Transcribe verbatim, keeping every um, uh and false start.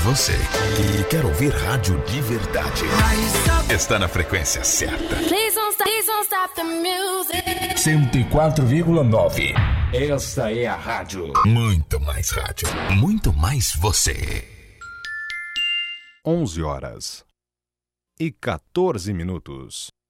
Você que quer ouvir rádio de verdade está na frequência certa. cento e quatro vírgula nove. Esta é a rádio. Muito mais rádio. Muito mais você. onze horas e quatorze minutos.